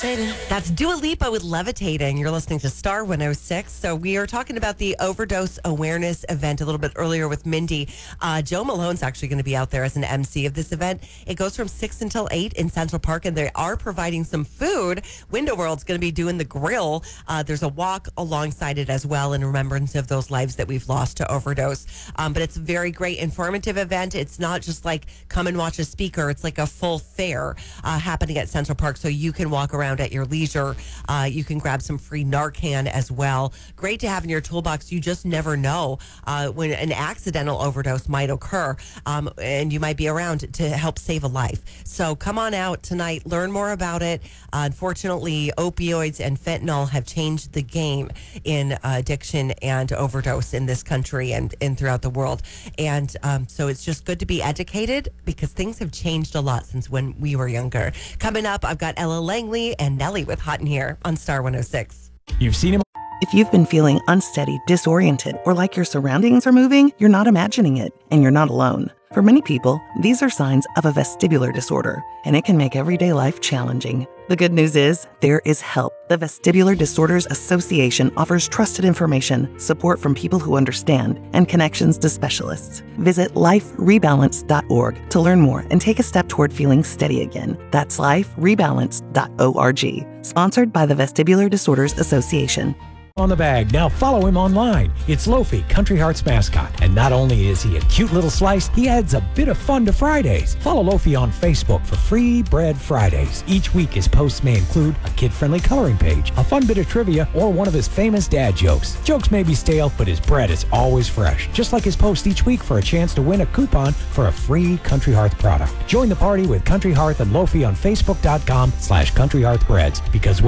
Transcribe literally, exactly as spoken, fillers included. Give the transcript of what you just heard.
That's Dua Lipa with Levitating. You're listening to Star one oh six. So we are talking about the overdose awareness event a little bit earlier with Mindy. Uh, Joe Malone's actually going to be out there as an M C of this event. It goes from six until eight in Central Park, and they are providing some food. Window World's going to be doing the grill. Uh, there's a walk alongside it as well in remembrance of those lives that we've lost to overdose. Um, but it's a very great informative event. It's not just like come and watch a speaker. It's like a full fair uh, happening at Central Park, so you can walk around at your leisure. Uh, you can grab some free Narcan as well. Great to have in your toolbox. You just never know uh, when an accidental overdose might occur, um, and you might be around to help save a life. So come on out tonight. Learn more about it. Uh, unfortunately, opioids and fentanyl have changed the game in uh, addiction and overdose in this country and, and throughout the world. And um, so it's just good to be educated because things have changed a lot since when we were younger. Coming up, I've got Ella Langley and Nelly with Hot in Here on Star one oh six. You've seen him. If you've been feeling unsteady, disoriented, or like your surroundings are moving, you're not imagining it, and you're not alone. For many people, these are signs of a vestibular disorder, and it can make everyday life challenging. The good news is, there is help. The Vestibular Disorders Association offers trusted information, support from people who understand, and connections to specialists. Visit life rebalance dot org to learn more and take a step toward feeling steady again. That's life rebalance dot org. Sponsored by the Vestibular Disorders Association. On the bag. Now follow him online. It's Lofi, Country Heart's mascot. And not only is he a cute little slice, he adds a bit of fun to Fridays. Follow Lofi on Facebook for Free Bread Fridays. Each week his posts may include a kid-friendly coloring page, a fun bit of trivia, or one of his famous dad jokes. Jokes may be stale, but his bread is always fresh. Just like his post each week for a chance to win a coupon for a free Country Hearth product. Join the party with Country Hearth and Lofi on Facebook dot com slash Country Hearth Breads, because when